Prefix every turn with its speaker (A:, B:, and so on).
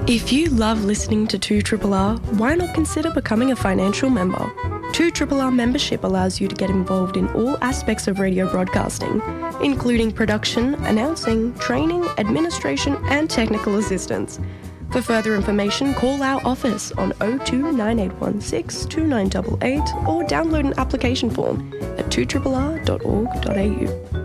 A: If you love listening to 2RRR, why not consider becoming a financial member? 2RRR membership allows you to get involved in all aspects of radio broadcasting, including production, announcing, training, administration and technical assistance. For further information, call our office on 02 9816 2988 or download an application form at 2rrr.org.au.